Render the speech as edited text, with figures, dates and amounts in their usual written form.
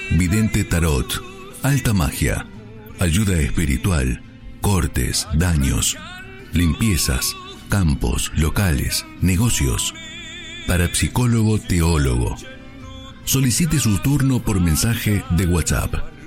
vidente tarot, alta magia, ayuda espiritual, cortes, daños, limpiezas, campos, locales, negocios. Parapsicólogo teólogo. Solicite su turno por mensaje de WhatsApp